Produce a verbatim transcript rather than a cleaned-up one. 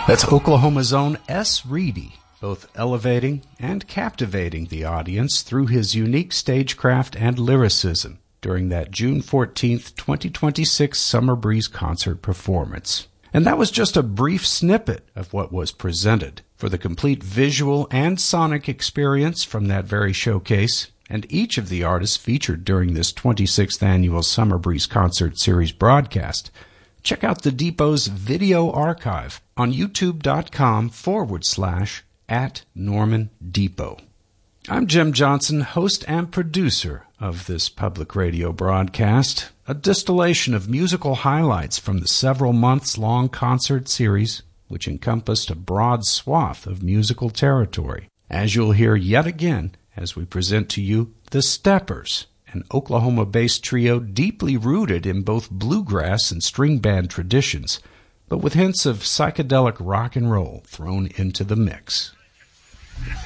That's Oklahoma's own S. Reedy, both elevating and captivating the audience through his unique stagecraft and lyricism during that June fourteenth, twenty twenty-six Summer Breeze concert performance. And that was just a brief snippet of what was presented. For the complete visual and sonic experience from that very showcase, and each of the artists featured during this twenty-sixth annual Summer Breeze Concert Series broadcast, check out the Depot's video archive on youtube.com forward slash at Norman Depot. I'm Jim Johnson, host and producer of this public radio broadcast, a distillation of musical highlights from the several months-long concert series, which encompassed a broad swath of musical territory. As you'll hear yet again as we present to you The Steppers, an Oklahoma-based trio deeply rooted in both bluegrass and string band traditions, but with hints of psychedelic rock and roll thrown into the mix.